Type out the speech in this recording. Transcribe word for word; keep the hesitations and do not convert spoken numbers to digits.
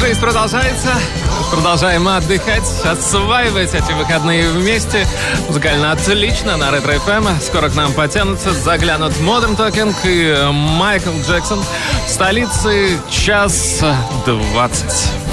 Жизнь продолжается. Продолжаем отдыхать, осваивать эти выходные вместе. Музыкально отлично на Ретро эф эм. Скоро к нам потянутся, заглянут Modern Talking и Майкл Джексон. В столице час двадцать.